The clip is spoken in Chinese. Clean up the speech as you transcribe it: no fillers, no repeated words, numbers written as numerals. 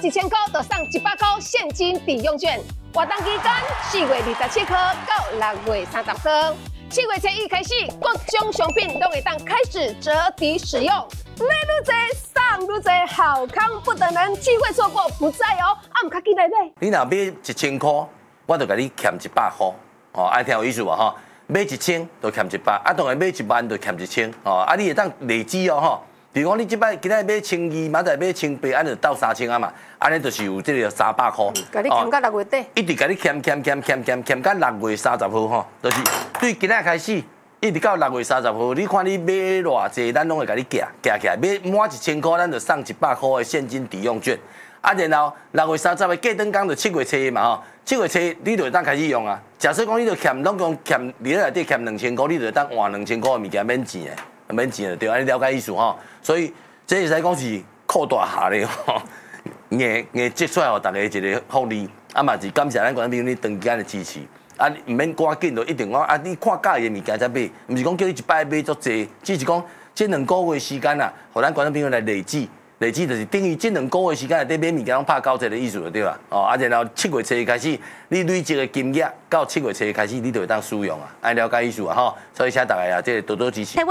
1000块就送100块现金抵用券。活动期间4月27号到6月30号，7月初一开始，各种商品都会当开始折抵使用。买愈多送愈多，好康不等人，机会错过不再哦！唔卡记来买。 你若买1000块，我就甲你欠100块，哦，爱听有意思无吼？买1000就欠100，啊，当然买1万就欠1000，哦，啊，你会当累积哦吼。比如讲，你即摆今仔买1200，明仔买1800，安就到3000啊嘛，安尼就是有这个300块。 甲你欠到6月底， 一直甲你欠到6月30号吼，就是对今仔开始，一直到6月30号，你看你买偌济，咱拢会甲你寄起来，买满1000块，咱就送100块的现金抵用券。啊，然后6月30号过灯工就7月初一嘛吼，7月初你就会当开始用啊。假设讲你就欠总共欠你内底欠2000块，你就会当换2000块的物件免钱的。免钱的对，安尼了解意思吼，所以这会使讲是扩大下咧吼，硬积出来互大家一个福利，啊嘛是感谢咱观众朋友你长期的支持，啊唔免赶紧就一定讲啊你看介意的物件才买，唔是讲叫你一摆买足济，只是讲这2个月时间啊，互咱观众朋友来累积就是等于这2个月时间内底买物件拢拍90%的意思就对啦，哦啊然后7月初开始，你累积的金额到7月初开始，你就会当使用啊，安了解意思啊吼，所以请大家啊，这多多支持。